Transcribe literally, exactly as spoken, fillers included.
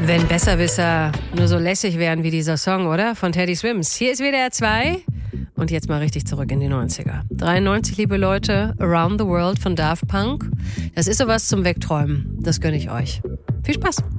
Wenn Besserwisser nur so lässig wären wie dieser Song, oder? Von Teddy Swims. Hier ist W D R zwei und jetzt mal richtig zurück in die neunziger. dreiundneunzig, liebe Leute, Around the World von Daft Punk. Das ist sowas zum Wegträumen. Das gönne ich euch. Viel Spaß.